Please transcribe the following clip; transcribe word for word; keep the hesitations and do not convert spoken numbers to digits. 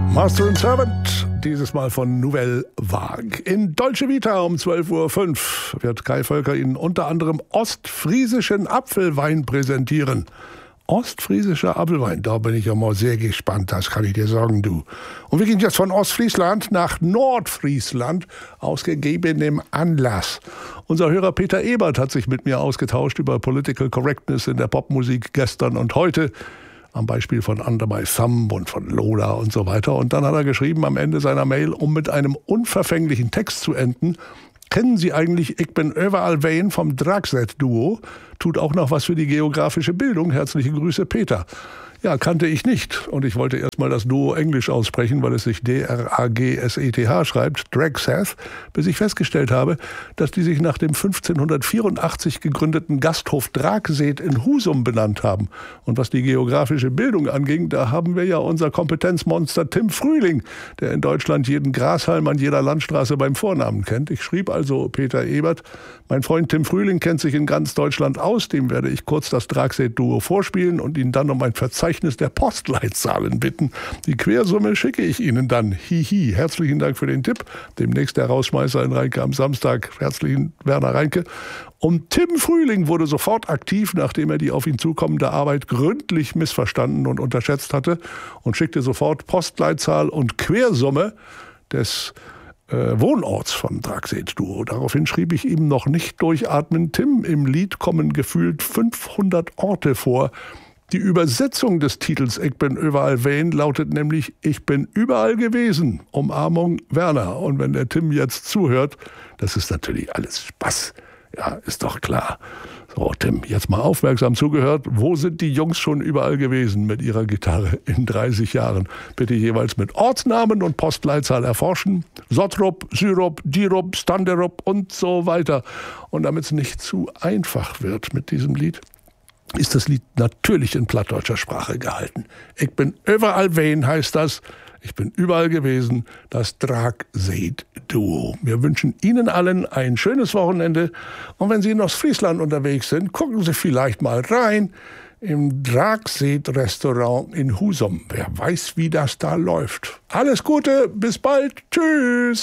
Master and Servant, dieses Mal von Nouvelle Vague. In Dolce Vita um zwölf Uhr fünf wird Kai Völker Ihnen unter anderem ostfriesischen Apfelwein präsentieren. Ostfriesischer Apfelwein, da bin ich ja mal sehr gespannt, das kann ich dir sagen, du. Und wir gehen jetzt von Ostfriesland nach Nordfriesland aus gegebenem Anlass. Unser Hörer Peter Ebert hat sich mit mir ausgetauscht über Political Correctness in der Popmusik gestern und heute. Am Beispiel von Under My Thumb und von Lola und so weiter. Und dann hat er geschrieben am Ende seiner Mail, um mit einem unverfänglichen Text zu enden: Kennen Sie eigentlich Ich bin überall Wayne vom Dragset-Duo? Tut auch noch was für die geografische Bildung. Herzliche Grüße, Peter. Ja, kannte ich nicht. Und ich wollte erstmal das Duo Englisch aussprechen, weil es sich D R A G S E T H schreibt, Dragseth, bis ich festgestellt habe, dass die sich nach dem fünfzehnhundertvierundachtzig gegründeten Gasthof Dragset in Husum benannt haben. Und was die geografische Bildung anging, da haben wir ja unser Kompetenzmonster Tim Frühling, der in Deutschland jeden Grashalm an jeder Landstraße beim Vornamen kennt. Ich schrieb also Peter Ebert, mein Freund Tim Frühling kennt sich in ganz Deutschland aus, dem werde ich kurz das Dragset-Duo vorspielen und ihn dann um ein Verzeichnis der Postleitzahlen bitten. Die Quersumme schicke ich Ihnen dann. Hihi. Herzlichen Dank für den Tipp. Demnächst der Rausschmeißer in Reinke am Samstag. Herzlichen Werner Reinke. Und Tim Frühling wurde sofort aktiv, nachdem er die auf ihn zukommende Arbeit gründlich missverstanden und unterschätzt hatte, und schickte sofort Postleitzahl und Quersumme des äh, Wohnorts vom Dragset-Duo. Daraufhin schrieb ich ihm noch nicht durchatmen: Tim, im Lied kommen gefühlt fünfhundert Orte vor. Die Übersetzung des Titels Ich bin überall Wayne lautet nämlich Ich bin überall gewesen. Umarmung Werner. Und wenn der Tim jetzt zuhört, das ist natürlich alles Spaß. Ja, ist doch klar. So, Tim, jetzt mal aufmerksam zugehört. Wo sind die Jungs schon überall gewesen mit ihrer Gitarre in dreißig Jahren? Bitte jeweils mit Ortsnamen und Postleitzahl erforschen. Sottrup, Syrup, Dirup, Standerup und so weiter. Und damit es nicht zu einfach wird mit diesem Lied, ist das Lied natürlich in plattdeutscher Sprache gehalten. Ich bin überall Wayne heißt das. Ich bin überall gewesen. Das Dragset-Duo. Wir wünschen Ihnen allen ein schönes Wochenende. Und wenn Sie in Ostfriesland unterwegs sind, gucken Sie vielleicht mal rein im Dragset-Restaurant in Husum. Wer weiß, wie das da läuft. Alles Gute, bis bald. Tschüss.